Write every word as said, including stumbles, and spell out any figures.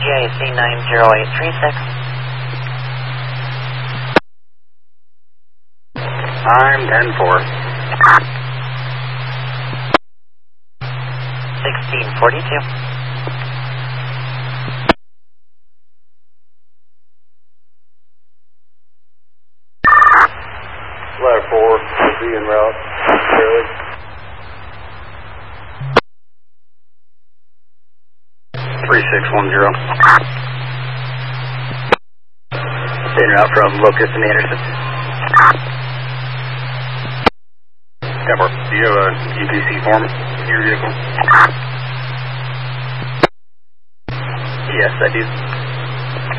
A C nine zero eight three six. I'm ten four. sixteen forty-two. Letter four, will be en route. Fairly. three six one zero. En route from Locust and Anderson. Denver, do you have a U P C form in your vehicle? Yes, I do.